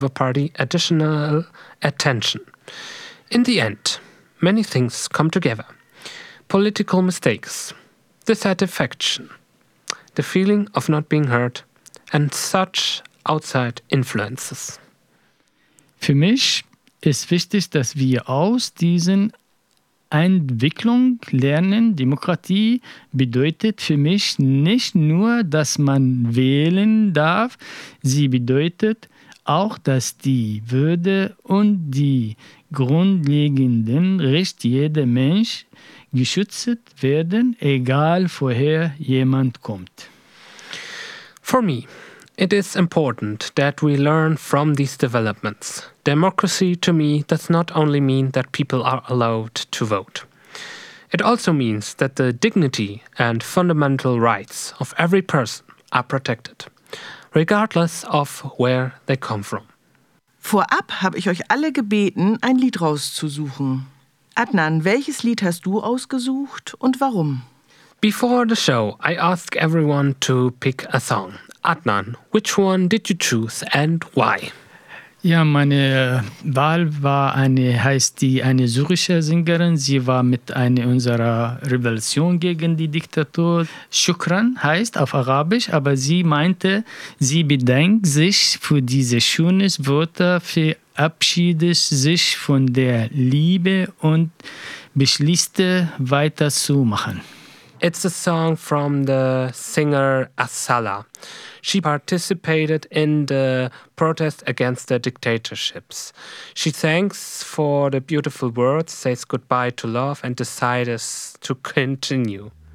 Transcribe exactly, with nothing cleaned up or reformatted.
the party additional attention. In the end, many things come together. Political mistakes, dissatisfaction, the feeling of not being heard, and such outside influences. Für mich ist wichtig, dass wir aus diesen Entwicklung lernen. Demokratie bedeutet für mich nicht nur, dass man wählen darf, sie bedeutet auch, dass die Würde und die grundlegenden Rechte jeder Mensch geschützt werden, egal woher jemand kommt. For me, it is important that we learn from these developments. Democracy, to me, does not only mean that people are allowed to vote. It also means that the dignity and fundamental rights of every person are protected, regardless of where they come from. Vorab habe ich euch alle gebeten, ein Lied rauszusuchen. Adnan, welches Lied hast du ausgesucht und warum? Before the show, I asked everyone to pick a song. Adnan, which one did you choose and why? Ja, meine Wahl war eine, heißt die, eine syrische Sängerin. Sie war mit einer unserer Revolution gegen die Diktatur. Shukran heißt auf Arabisch, aber sie meinte, sie bedankt sich für diese schönen Wörter, verabschiedet sich von der Liebe und beschließt weiterzumachen. It's a song from the singer Asala. She participated in the protest against the dictatorships. She thanks for the beautiful words, says goodbye to love, and decides to continue.